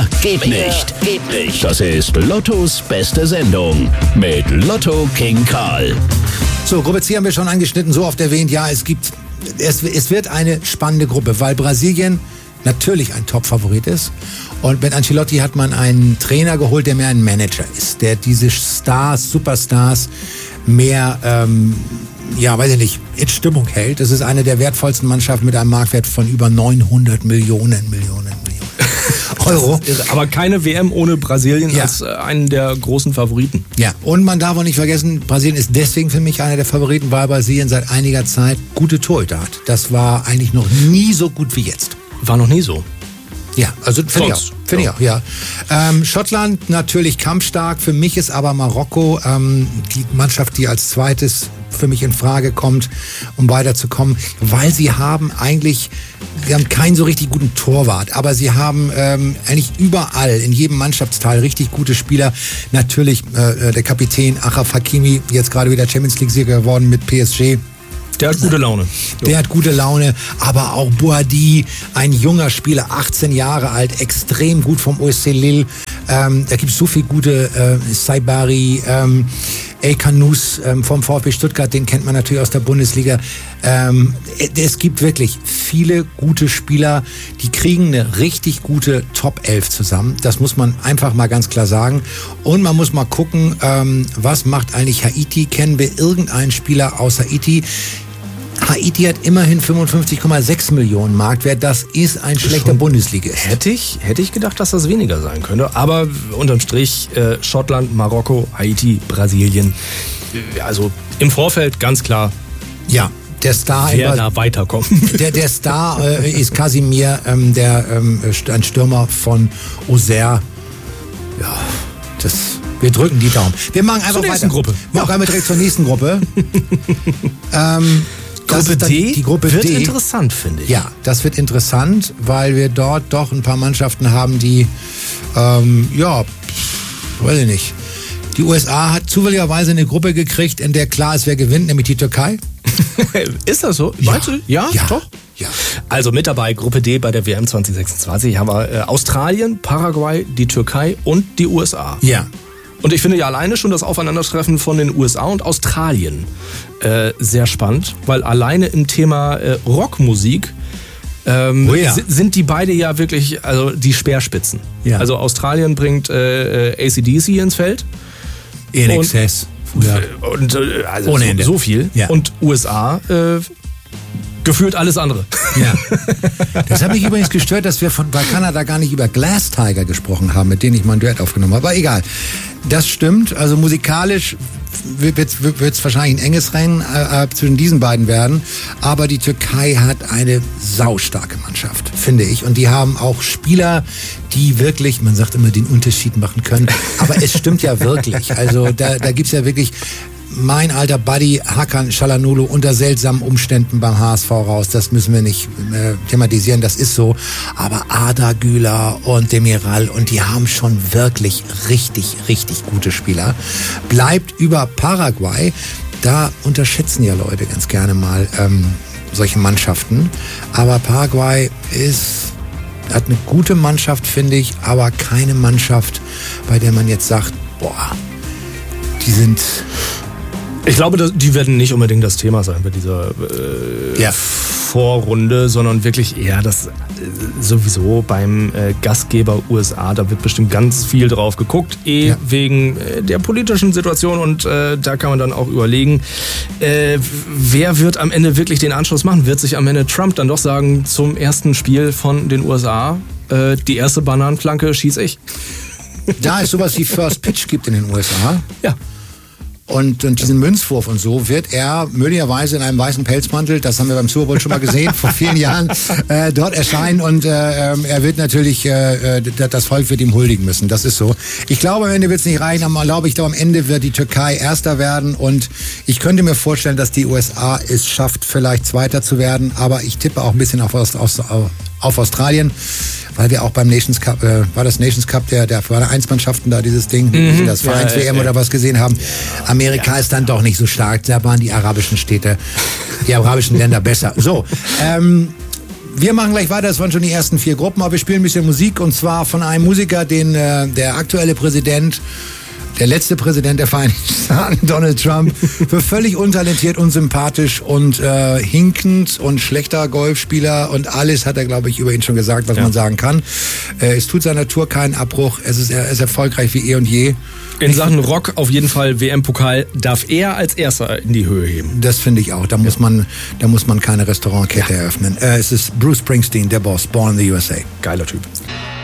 geht nicht. Das ist Lottos beste Sendung mit Lotto King Karl. So, Gruppe C haben wir schon angeschnitten, so oft erwähnt. Ja, es wird eine spannende Gruppe, weil Brasilien natürlich ein Top-Favorit ist. Und mit Ancelotti hat man einen Trainer geholt, der mehr ein Manager ist, der diese Superstars mehr, in Stimmung hält. Das ist eine der wertvollsten Mannschaften mit einem Marktwert von über 900 Millionen Euro. Aber keine WM ohne Brasilien als einen der großen Favoriten. Ja, und man darf auch nicht vergessen, Brasilien ist deswegen für mich einer der Favoriten, weil Brasilien seit einiger Zeit gute Torhüter hat. Das war eigentlich noch nie so gut wie jetzt. War noch nie so. Ja, also finde ich auch, ja. Schottland natürlich kampfstark, für mich ist aber Marokko die Mannschaft, die als zweites für mich in Frage kommt, um weiterzukommen, weil sie haben keinen so richtig guten Torwart, aber sie haben eigentlich überall, in jedem Mannschaftsteil richtig gute Spieler. Natürlich der Kapitän Achraf Hakimi, jetzt gerade wieder Champions-League-Sieger geworden mit PSG. Der hat gute Laune. Der hat gute Laune, aber auch Boadi, ein junger Spieler, 18 Jahre alt, extrem gut vom OSC Lille. Da gibt es so viel gute, Saibari, El Kanous vom VfB Stuttgart, den kennt man natürlich aus der Bundesliga. Es gibt wirklich viele gute Spieler, die kriegen eine richtig gute Top 11 zusammen. Das muss man einfach mal ganz klar sagen. Und man muss mal gucken, was macht eigentlich Haiti? Kennen wir irgendeinen Spieler aus Haiti? Haiti hat immerhin 55,6 Millionen Marktwert. Das ist ein schlechter Bundesliga. Hätte ich gedacht, dass das weniger sein könnte. Aber unterm Strich Schottland, Marokko, Haiti, Brasilien. Also im Vorfeld ganz klar. Ja. Der Star, wer da weiterkommt. Der Star ist Casimir, ein Stürmer von Auxerre. Ja, wir drücken die Daumen. Wir machen einfach weiter. Gruppe. Wir machen direkt zur nächsten Gruppe. Gruppe D die Gruppe wird D. interessant, finde ich. Ja, das wird interessant, weil wir dort doch ein paar Mannschaften haben, die, weiß ich nicht. Die USA hat zufälligerweise eine Gruppe gekriegt, in der klar ist, wer gewinnt, nämlich die Türkei. Ist das so? Ja. Meinst du? Ja, doch? Ja. Also mit dabei, Gruppe D bei der WM 2026 haben wir Australien, Paraguay, die Türkei und die USA. Ja. Und ich finde ja alleine schon das Aufeinandertreffen von den USA und Australien sehr spannend, weil alleine im Thema Rockmusik sind die beide ja wirklich die Speerspitzen. Ja. Also Australien bringt AC/DC ins Feld. INXS. Und ohne Ende. So viel. Ja. Und USA gefühlt alles andere. Ja. Das hat mich übrigens gestört, dass wir bei Kanada gar nicht über Glass Tiger gesprochen haben, mit denen ich mal ein Duett aufgenommen habe. Aber egal. Das stimmt. Also musikalisch wird es wahrscheinlich ein enges Rennen zwischen diesen beiden werden. Aber die Türkei hat eine saustarke Mannschaft, finde ich. Und die haben auch Spieler, die wirklich, man sagt immer, den Unterschied machen können. Aber es stimmt ja wirklich. Also da gibt's ja wirklich mein alter Buddy Hakan Çalhanoğlu unter seltsamen Umständen beim HSV raus. Das müssen wir nicht thematisieren, das ist so. Aber Arda Güler und Demiral, und die haben schon wirklich richtig, richtig gute Spieler. Bleibt über Paraguay. Da unterschätzen ja Leute ganz gerne mal solche Mannschaften. Aber Paraguay hat eine gute Mannschaft, finde ich, aber keine Mannschaft, bei der man jetzt sagt, boah, die sind... Ich glaube, die werden nicht unbedingt das Thema sein bei dieser Vorrunde, sondern wirklich eher das sowieso beim Gastgeber USA. Da wird bestimmt ganz viel drauf geguckt, wegen der politischen Situation, und da kann man dann auch überlegen, wer wird am Ende wirklich den Anschluss machen? Wird sich am Ende Trump dann doch sagen, zum ersten Spiel von den USA, die erste Bananenflanke schieße ich? Da es sowas wie First Pitch gibt in den USA. Ja. Und diesen Münzwurf und so wird er möglicherweise in einem weißen Pelzmantel, das haben wir beim Super Bowl schon mal gesehen, vor vielen Jahren, dort erscheinen, und er wird natürlich, das Volk wird ihm huldigen müssen, das ist so. Ich glaube, am Ende wird es nicht reichen, aber glaube ich, am Ende wird die Türkei Erster werden, und ich könnte mir vorstellen, dass die USA es schafft, vielleicht Zweiter zu werden, aber ich tippe auch ein bisschen auf Australien. Weil wir auch beim Nations Cup, war das Nations Cup, der Vereinsmannschaften da, dieses Ding, das Vereins-WM oder was gesehen haben. Amerika ist dann doch nicht so stark, da waren die arabischen Länder besser. So, Wir machen gleich weiter, das waren schon die ersten 4 Gruppen, aber wir spielen ein bisschen Musik und zwar von einem Musiker, den der aktuelle Präsident, der letzte Präsident der Vereinigten Staaten, Donald Trump, für völlig untalentiert, unsympathisch und hinkend und schlechter Golfspieler und alles hat er, glaube ich, über ihn schon gesagt, was man sagen kann. Es tut seiner Tour keinen Abbruch, er ist erfolgreich wie eh und je. In Sachen Rock auf jeden Fall WM-Pokal darf er als Erster in die Höhe heben. Das finde ich auch. Da muss man keine Restaurantkette eröffnen. Es ist Bruce Springsteen, der Boss, Born in the USA. Geiler Typ.